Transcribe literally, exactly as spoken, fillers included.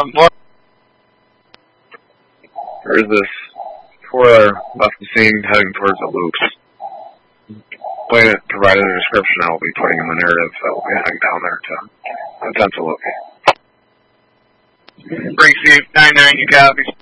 Um, well, There's this four-wheeler left the scene heading towards the loops. Planet provided a description I will be putting in the narrative, so we'll be heading down there to attempt to locate. Bring Steve, nine nine, you copy.